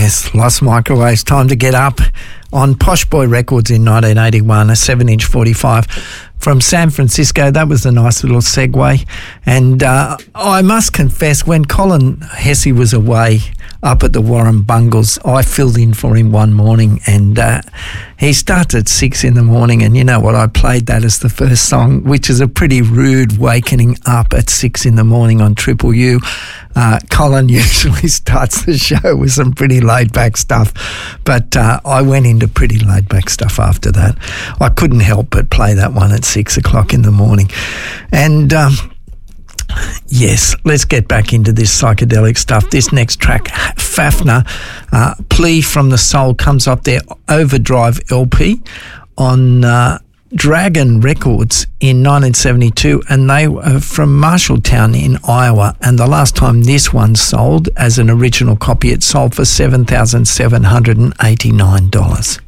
Yes, Lost Microwaves. Time to get up on Posh Boy Records in 1981, a 7-inch 45 from San Francisco. That was a nice little segue. And I must confess, when Colin Hesse was away up at the Warren Bungles, I filled in for him one morning, and he started at 6 in the morning, and you know what, I played that as the first song, which is a pretty rude wakening up at 6 in the morning on Triple U. Colin usually starts the show with some pretty laid-back stuff, but I went into pretty laid-back stuff after that. I couldn't help but play that one at 6 o'clock in the morning. And yes, let's get back into this psychedelic stuff. This next track, Fafner, Plea from the Soul, comes up their Overdrive LP on Dragon Records in 1972, and they were from Marshalltown in Iowa, and the last time this one sold as an original copy, it sold for $7,789.